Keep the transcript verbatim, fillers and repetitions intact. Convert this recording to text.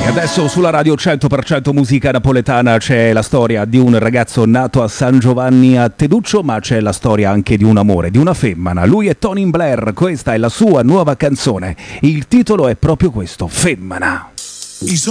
Adesso sulla radio cento per cento musica napoletana c'è la storia di un ragazzo nato a San Giovanni a Teduccio, ma c'è la storia anche di un amore, di una femmina. Lui è Tony Blair, questa è la sua nuova canzone. Il titolo è proprio questo, Femmina.